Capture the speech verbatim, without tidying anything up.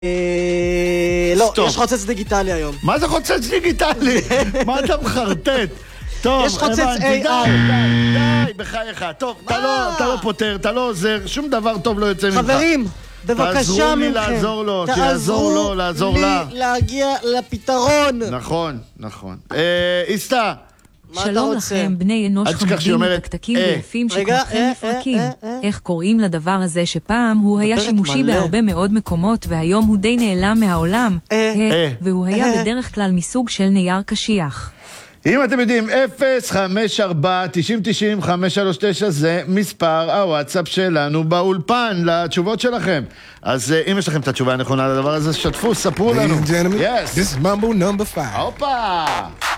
לא, יש חוצץ דיגיטלי היום. מה זה חוצץ דיגיטלי? מה אתה מחרטט? טוב, יש חוצץ איי איי. די, די, בחייך. טוב, אתה לא פותר, אתה לא עוזר, שום דבר טוב לא יוצא ממך. חברים, בבקשה מכם. תעזרו לי לעזור לו, שיעזור לו, לעזור לה. תעזרו לי להגיע לפתרון. נכון, נכון. איסתא. שלום לכם, בני אנוש חמודים ותקתקים ויפים שכולכם מפרקים. איך קוראים לדבר הזה שפעם הוא היה שימושי בהרבה מאוד מקומות והיום הוא די נעלם מהעולם, והוא היה בדרך כלל מסוג של נייר קשיח. אם אתם יודעים, אפס חמש ארבע תשעים תשעים חמש שלוש תשע זה מספר הוואטסאפ שלנו באולפן לתשובות שלכם. אז אם יש לכם את התשובה הנכונה לדבר הזה, שתפו, ספרו לנו. Ladies and gentlemen, this is Mambo number five. הופה!